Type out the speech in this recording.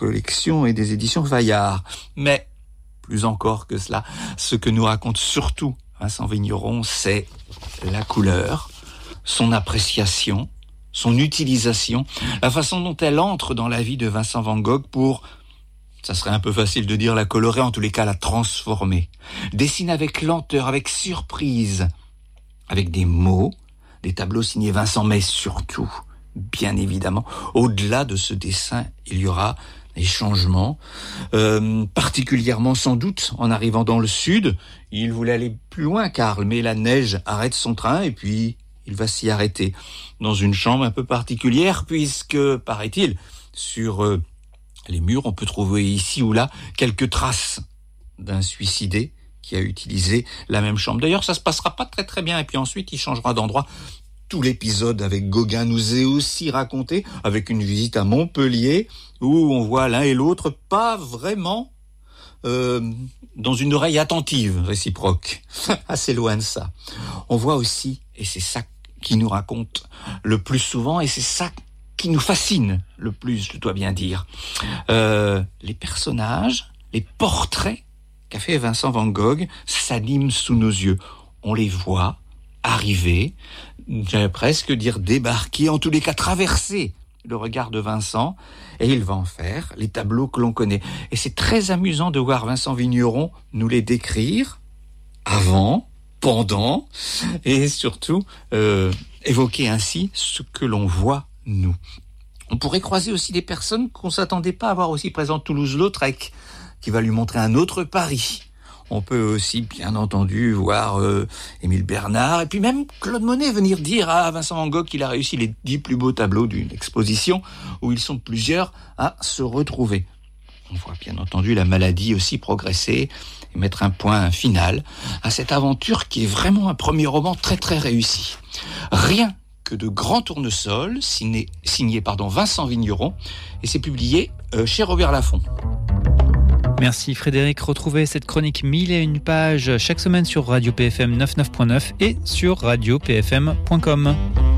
collection et des éditions Fayard. Mais, plus encore que cela, ce que nous raconte surtout Vincent Vigneron, c'est la couleur, son appréciation, son utilisation, la façon dont elle entre dans la vie de Vincent van Gogh pour, ça serait un peu facile de dire la colorer, en tous les cas la transformer. Dessine avec lenteur, avec surprise, avec des mots, des tableaux signés Vincent, mais surtout, bien évidemment, au-delà de ce dessin, il y aura des changements, particulièrement sans doute en arrivant dans le sud. Il voulait aller plus loin, Karl, mais la neige arrête son train et puis il va s'y arrêter dans une chambre un peu particulière puisque, paraît-il, sur les murs, on peut trouver ici ou là quelques traces d'un suicidé qui a utilisé la même chambre. D'ailleurs, ça se passera pas très très bien et puis ensuite il changera d'endroit. Tout l'épisode avec Gauguin nous est aussi raconté avec une visite à Montpellier où on voit l'un et l'autre pas vraiment dans une oreille attentive réciproque. Assez loin de ça. On voit aussi, et c'est ça qui nous raconte le plus souvent, et c'est ça qui nous fascine le plus, je dois bien dire, les personnages, les portraits qu'a fait Vincent van Gogh s'animent sous nos yeux. On les voit arriver, j'allais presque dire débarquer, en tous les cas traverser le regard de Vincent, et il va en faire les tableaux que l'on connaît. Et c'est très amusant de voir Vincent Vigneron nous les décrire avant, pendant, et surtout évoquer ainsi ce que l'on voit nous. On pourrait croiser aussi des personnes qu'on ne s'attendait pas à voir aussi présentes. Toulouse-Lautrec, qui va lui montrer un autre Paris. On peut aussi, bien entendu, voir Émile Bernard, et puis même Claude Monet venir dire à Vincent van Gogh qu'il a réussi les 10 plus beaux tableaux d'une exposition où ils sont plusieurs à se retrouver. On voit bien entendu la maladie aussi progresser et mettre un point final à cette aventure qui est vraiment un premier roman très très réussi. Rien que de grands tournesols, signé Vincent Vigneron, et c'est publié chez Robert Laffont. Merci Frédéric. Retrouvez cette chronique 1001 pages chaque semaine sur Radio PFM 99.9 et sur radiopfm.com.